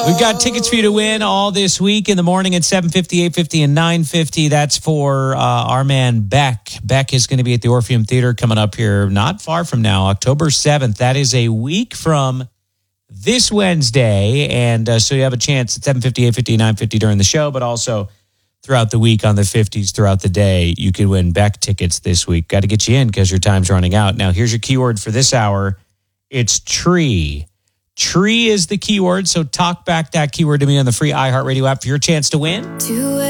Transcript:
We've got tickets for you to win all this week in the morning at 7:50, 8:50, and 9:50. That's for our man Beck. Beck is going to be at the Orpheum Theater coming up here not far from now, October 7th. That is a week from this Wednesday. And so you have a chance at 7:50, 8:50, 9:50 during the show, but also throughout the week on the 50s throughout the day. You can win Beck tickets this week. Got to get you in because your time's running out. Now, here's your keyword for this hour. It's tree. Tree is the keyword, so talk back that keyword to me on the free iHeartRadio app for your chance to win.